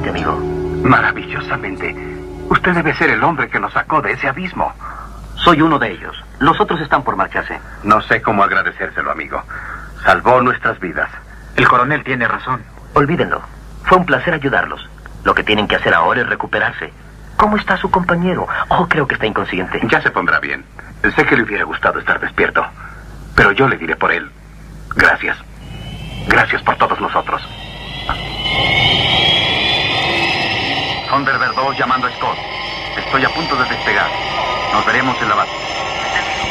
sentiste, amigo? Maravillosamente. Usted debe ser el hombre que nos sacó de ese abismo. Soy uno de ellos. Los otros están por marcharse. No sé cómo agradecérselo, amigo. Salvó nuestras vidas. El coronel tiene razón. Olvídenlo. Fue un placer ayudarlos. Lo que tienen que hacer ahora es recuperarse. ¿Cómo está su compañero? Oh, creo que está inconsciente. Ya se pondrá bien. Sé que le hubiera gustado estar despierto, pero yo le diré por él. Gracias. Gracias por todos nosotros. Thunderbird 2 llamando a Scott. Estoy a punto de despegar. Nos veremos en la base.